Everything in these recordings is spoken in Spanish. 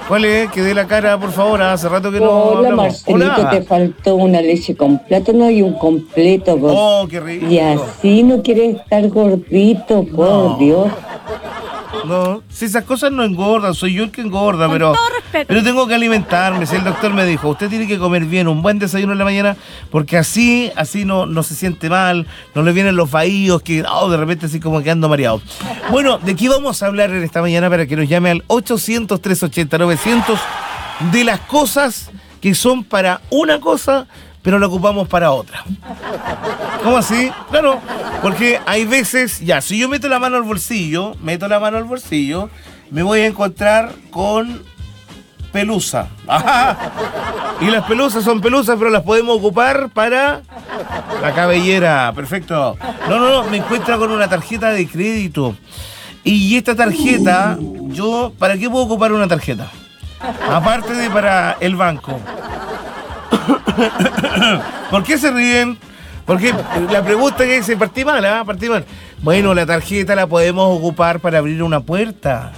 ¿Cuál es? Que dé la cara, por favor. Hace rato que no Hola, hablamos. Marcelito, Hola. te faltó una leche con plátano y un completo. Oh, qué rico. Y así no quieres estar gordito, por No. Dios. No, si esas cosas no engordan, soy yo el que engorda, Con pero todo respeto. pero tengo que alimentarme. Si el doctor me dijo, usted tiene que comer bien, un buen desayuno en la mañana, porque así no se siente mal, no le vienen los vahíos, que de repente así como que ando mareado. Bueno, ¿de qué vamos a hablar en esta mañana para que nos llame al 800-380-900 de las cosas que son para una cosa, pero la ocupamos para otra? ¿Cómo así? Claro, porque hay veces, ya, si yo meto la mano al bolsillo, me voy a encontrar con pelusa. Ajá. Y las pelusas son pelusas, pero las podemos ocupar para la cabellera. Perfecto. No, me encuentro con una tarjeta de crédito. Y esta tarjeta, ¿para qué puedo ocupar una tarjeta? Aparte de para el banco. ¿Por qué se ríen? Porque la pregunta que dice, partí mal. Bueno, la tarjeta la podemos ocupar para abrir una puerta.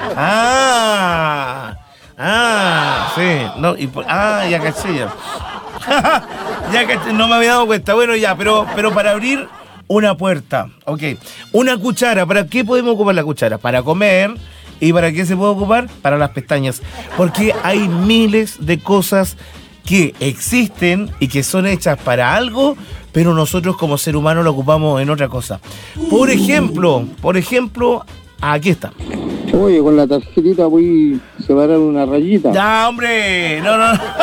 Sí. No, ya caché ya. Ya caché, no me había dado cuenta. Bueno, ya, pero para abrir una puerta. Ok. Una cuchara, ¿para qué podemos ocupar la cuchara? Para comer. ¿Y para qué se puede ocupar? Para las pestañas. Porque hay miles de cosas que existen y que son hechas para algo, pero nosotros como ser humano lo ocupamos en otra cosa. Por ejemplo, aquí está. Oye, con la tarjetita voy a separar una rayita. ¡Ya, hombre! No.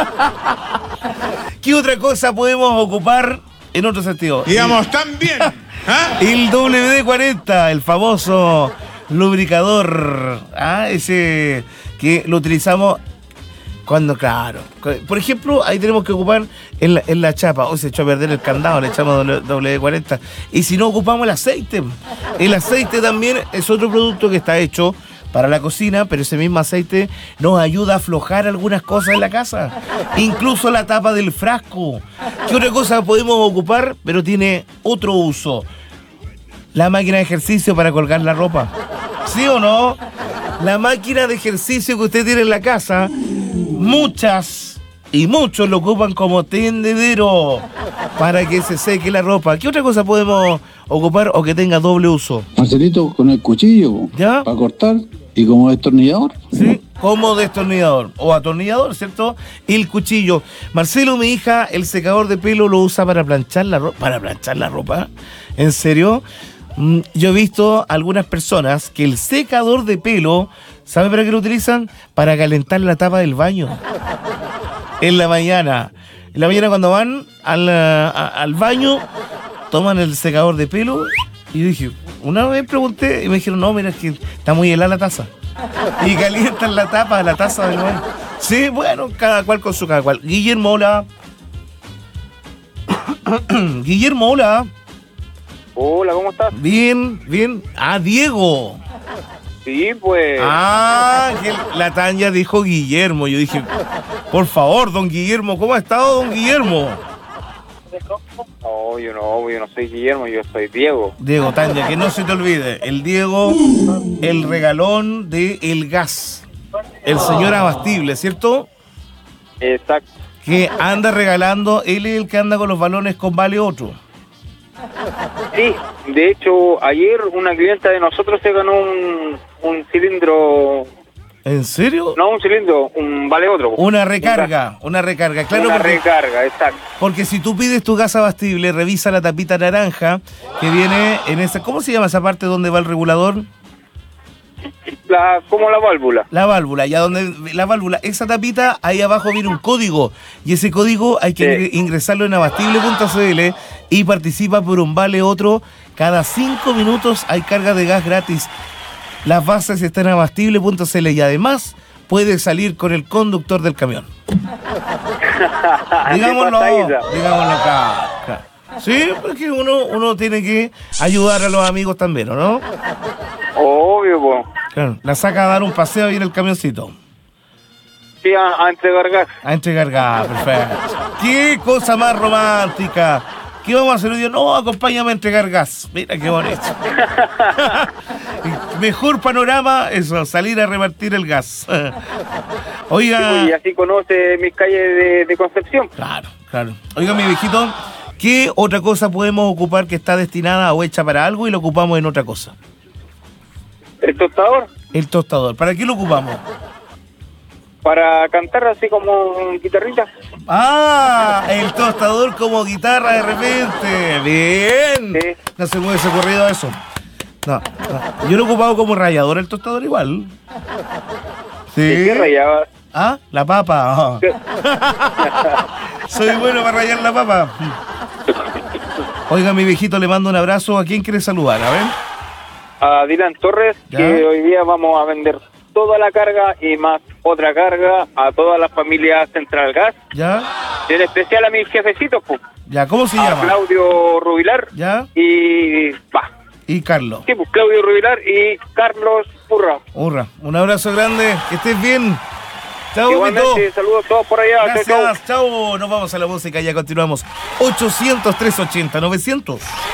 ¿Qué otra cosa podemos ocupar en otro sentido? Digamos, también. El WD-40, el famoso lubricador. Ese que lo utilizamos cuando, claro. Por ejemplo, ahí tenemos que ocupar en la chapa. Se echó a perder el candado, le echamos WD-40. Y si no, ocupamos el aceite. El aceite también es otro producto que está hecho para la cocina, pero ese mismo aceite nos ayuda a aflojar algunas cosas en la casa. Incluso la tapa del frasco. ¿Qué otra cosa podemos ocupar, pero tiene otro uso? La máquina de ejercicio para colgar la ropa. ¿Sí o no? La máquina de ejercicio que usted tiene en la casa, muchas y muchos lo ocupan como tendedero para que se seque la ropa. ¿Qué otra cosa podemos ocupar o que tenga doble uso? Marcelito, con el cuchillo, ¿ya? Para cortar y como destornillador. Sí, como destornillador o atornillador, ¿cierto? Y el cuchillo. Marcelo, mi hija, el secador de pelo lo usa para planchar la ropa. ¿Para planchar la ropa? ¿En serio? Yo he visto algunas personas que el secador de pelo, ¿sabe para qué lo utilizan? Para calentar la tapa del baño. En la mañana. En la mañana cuando van al baño, toman el secador de pelo. Y yo dije, una vez pregunté y me dijeron, no, mira, es que está muy helada la taza. Y calientan la taza del baño. Sí, bueno, cada cual con su cada cual. Guillermo, hola. Guillermo, hola. Hola, ¿cómo estás? Bien. Diego. Sí, pues. Que la Tania dijo Guillermo. Yo dije, por favor, don Guillermo, ¿cómo ha estado, don Guillermo? No, yo no soy Guillermo, yo soy Diego. Diego, Tania, que no se te olvide. El Diego, el regalón de el gas. El señor Abastible, ¿cierto? Exacto. Que anda regalando, él es el que anda con los balones con Vale Otro. Sí, de hecho, ayer una clienta de nosotros se ganó un cilindro. ¿En serio? No un cilindro, un Vale Otro. Una recarga, claro. Una recarga, exacto. Porque si tú pides tu gas abastible, revisa la tapita naranja que viene en esa... ¿Cómo se llama esa parte donde va el regulador? Como la válvula. La válvula, ya donde la válvula, esa tapita, ahí abajo viene un código. Y ese código hay que ingresarlo en abastible.cl y participa por un Vale Otro. Cada 5 minutos hay carga de gas gratis. Las bases están en abastible.cl y además puede salir con el conductor del camión. Digámoslo acá. Sí, porque uno tiene que ayudar a los amigos también, ¿o no? Obvio, pues. Claro, la saca a dar un paseo ahí en el camioncito. Sí, a entregar gas. A entregar gas, perfecto. ¡Qué cosa más romántica! ¿Qué vamos a hacer hoy día? No, acompáñame a entregar gas. Mira qué bonito. Mejor panorama, eso, salir a repartir el gas. Oiga. Y así conoce mis calles de Concepción. Claro, claro. Oiga, mi viejito, ¿qué otra cosa podemos ocupar que está destinada o hecha para algo y lo ocupamos en otra cosa? El tostador, El tostador. ¿Para qué lo ocupamos? para cantar así como guitarrita. Ah, el tostador como guitarra de repente. Bien. Sí. No se me hubiese ocurrido eso. No, no. Yo lo he ocupado como rallador el tostador igual. ¿De qué rayabas? Ah, la papa. Soy bueno para rayar la papa. Oiga, mi viejito, le mando un abrazo. ¿A quién quiere saludar? A ver. A Dylan Torres, Ya. que hoy día vamos a vender toda la carga y más otra carga a toda la familia Central Gas. ¿Ya? Y en especial a mis jefecitos, pues. ¿Ya? ¿Cómo se A llama? Claudio Rubilar ¿Ya? y... Y Carlos. Sí, pues Claudio Rubilar y Carlos Purra. Hurra. Un abrazo grande. Que estés bien. Chao, Vito. Igualmente, saludos a todos por allá. Chau, chau. Gracias. Chao. Nos vamos a la música y ya continuamos. 800-380-900.